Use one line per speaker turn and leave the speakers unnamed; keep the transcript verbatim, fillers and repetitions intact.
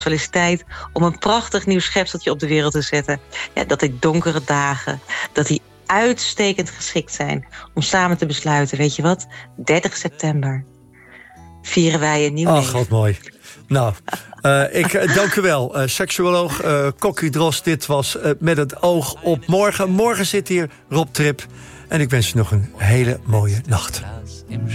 seksualiteit om een prachtig nieuw schepseltje op de wereld te zetten. Ja, dat die donkere dagen, dat die uitstekend geschikt zijn om samen te besluiten. Weet je wat? dertig september vieren wij een nieuw
Oh,
leven.
god mooi. Nou, uh, ik uh, dank u wel. Uh, seksuoloog uh, Kokkie Drost, dit was uh, Met het oog op morgen. Morgen zit hier Rob Trip. En ik wens u nog een hele mooie nacht.